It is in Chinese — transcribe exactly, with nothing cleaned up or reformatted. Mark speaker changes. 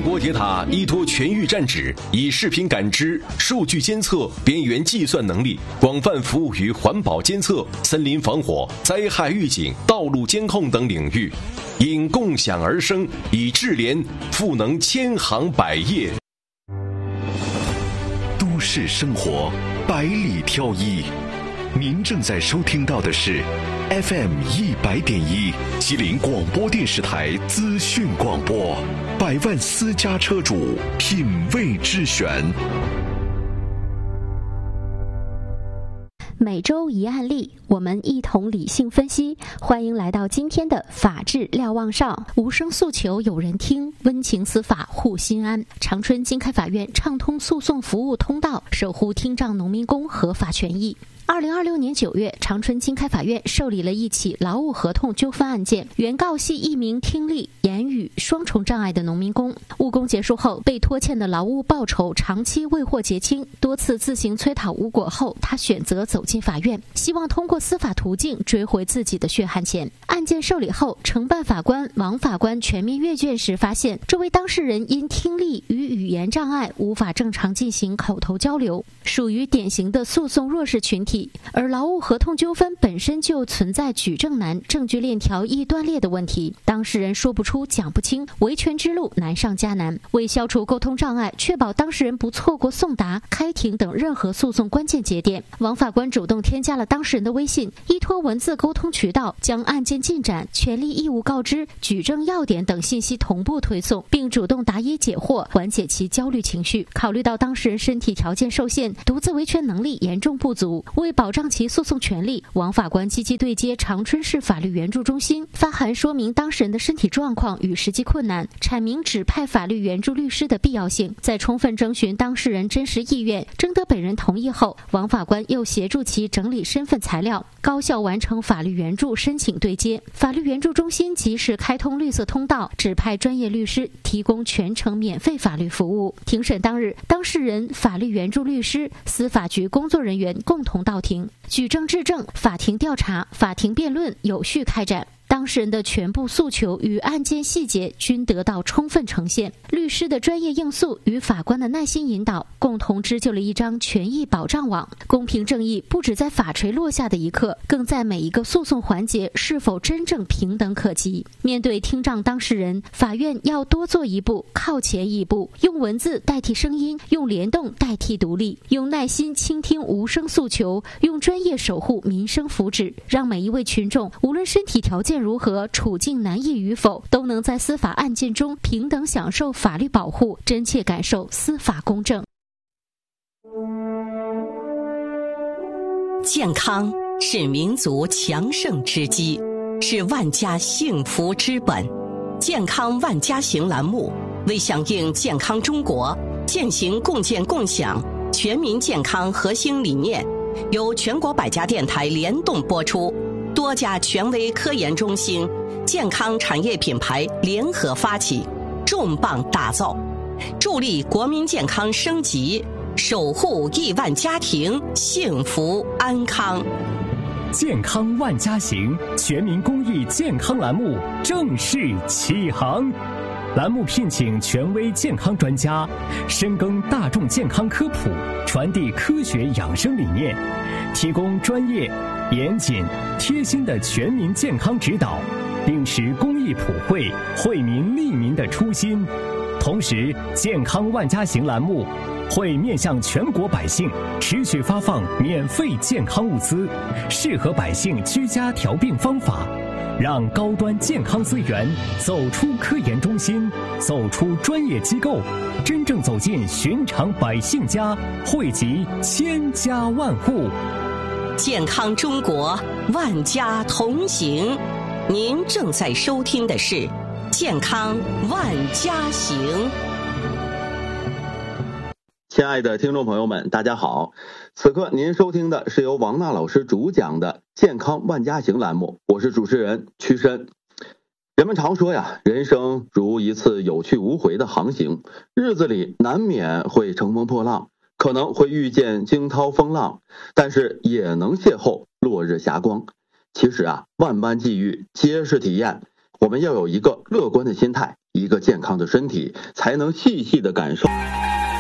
Speaker 1: 国铁塔依托全域站址，以视频感知、数据监测、边缘计算能力，广泛服务于环保监测、森林防火、灾害预警、道路监控等领域，因共享而生，以智联赋能千行百业。
Speaker 2: 都市生活百里挑一，您正在收听到的是 F M 一百点一吉林广播电视台资讯广播，百万私家车主品味之选。
Speaker 3: 每周一案例，我们一同理性分析。欢迎来到今天的法治瞭望上，无声诉求有人听，温情司法护心安。长春经开法院畅通诉讼服务通道，守护听障农民工合法权益。二零二六年九月，长春经开法院受理了一起劳务合同纠纷案件，原告系一名听力、言语双重障碍的农民工。务工结束后，被拖欠的劳务报酬长期未获结清，多次自行催讨无果后，他选择走进法院，希望通过司法途径追回自己的血汗钱。案件受理后，承办法官王法官全面阅卷时发现，这位当事人因听力与语言障碍无法正常进行口头交流，属于典型的诉讼弱势群体。而劳务合同纠纷本身就存在举证难、证据链条易断裂的问题，当事人说不出、讲不清，维权之路难上加难。为消除沟通障碍，确保当事人不错过送达、开庭等任何诉讼关键节点，王法官主动添加了当事人的微信，依托文字沟通渠道，将案件进展、权利义务告知、举证要点等信息同步推送，并主动答疑解惑，缓解其焦虑情绪。考虑到当事人身体条件受限，独自维权能力严重不足，为保障其诉讼权利，王法官积极对接长春市法律援助中心，发函说明当事人的身体状况与实际困难，阐明指派法律援助律师的必要性。在充分征询当事人真实意愿，征得本人同意后，王法官又协助其整理身份材料，高效完成法律援助申请对接。法律援助中心及时开通绿色通道，指派专业律师提供全程免费法律服务。庭审当日，当事人、法律援助律师、司法局工作人员共同到庭，举证质证、法庭调查、法庭辩论有序开展。当事人的全部诉求与案件细节均得到充分呈现，律师的专业应诉与法官的耐心引导，共同织就了一张权益保障网。公平正义不只在法锤落下的一刻，更在每一个诉讼环节是否真正平等可及。面对听障当事人，法院要多做一步，靠前一步，用文字代替声音，用联动代替独立，用耐心倾听无声诉求，用专业守护民生福祉，让每一位群众无论身体条件如何、处境难易与否，都能在司法案件中平等享受法律保护，真切感受司法公正。
Speaker 4: 健康是民族强盛之基，是万家幸福之本。健康万家行栏目为响应健康中国、践行共建共享、全民健康核心理念，由全国百家电台联动播出，多家权威科研中心、健康产业品牌联合发起，重磅打造，助力国民健康升级，守护亿万家庭幸福安康。
Speaker 5: 健康万家行全民公益健康栏目正式启航。栏目聘请权威健康专家，深耕大众健康科普，传递科学养生理念，提供专业、严谨、贴心的全民健康指导，秉持公益普惠、惠民利民的初心。同时，健康万家行栏目会面向全国百姓持续发放免费健康物资，适合百姓居家调病方法，让高端健康资源走出科研中心，走出专业机构，真正走进寻常百姓家，惠及千家万户。
Speaker 4: 健康中国，万家同行。您正在收听的是健康万家行。
Speaker 6: 亲爱的听众朋友们，大家好，此刻您收听的是由王娜老师主讲的健康万家行栏目，我是主持人屈伸。人们常说呀，人生如一次有去无回的航行，日子里难免会乘风破浪，可能会遇见惊涛风浪，但是也能邂逅落日霞光。其实啊，万般际遇皆是体验，我们要有一个乐观的心态， 一个健康的身体才能细细的感受。